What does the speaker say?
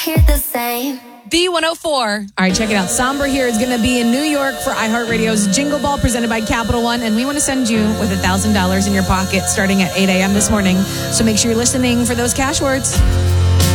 Hear the same. B104. All right, check it out. Somber here is going to be in New York for iHeartRadio's Jingle Ball presented by Capital One. And we want to send you with $1,000 in your pocket starting at 8 a.m. this morning. So make sure you're listening for those cash words.